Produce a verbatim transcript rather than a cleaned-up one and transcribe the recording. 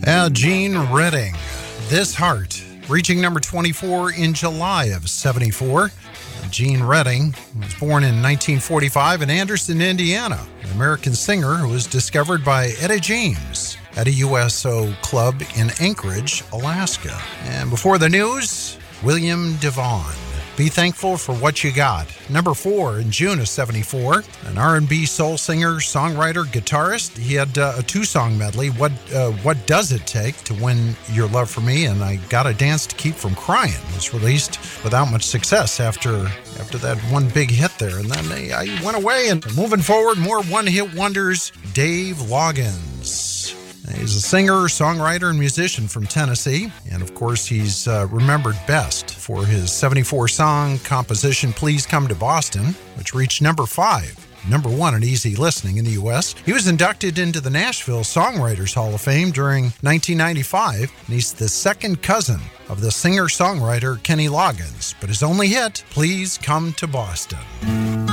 Uh, Gene Redding, This Heart, reaching number twenty-four in July of seventy-four. Gene Redding was born in nineteen forty-five in Anderson, Indiana, an American singer who was discovered by Etta James at a U S O club in Anchorage, Alaska. And before the news, William Devon, Be Thankful for What You Got. Number four in June of seventy-four, an R and B soul singer, songwriter, guitarist. He had uh, a two-song medley, What uh, What Does It Take to Win Your Love for Me, and I Gotta Dance to Keep From Crying was released without much success after after that one big hit there. And then they, I went away, and moving forward, more one-hit wonders. Dave Loggins. He's a singer, songwriter, and musician from Tennessee. And of course, he's uh, remembered best for his seventy-four song composition, Please Come to Boston, which reached number five, number one in easy listening in the U S. He was inducted into the Nashville Songwriters Hall of Fame during nineteen ninety-five, and he's the second cousin of the singer-songwriter Kenny Loggins. But his only hit, Please Come to Boston.